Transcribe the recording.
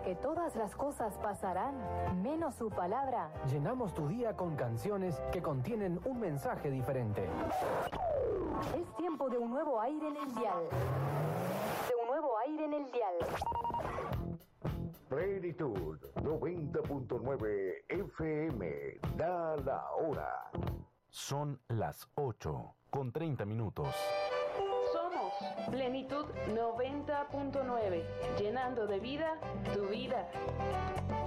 que todas las cosas pasarán, menos su palabra. Llenamos tu día con canciones que contienen un mensaje diferente. Es tiempo de un nuevo aire en el dial. De un nuevo aire en el dial. Plenitud 90.9 FM. Da la hora. Son las 8:30. Somos Plenitud 90.9, llenando de vida tu vida.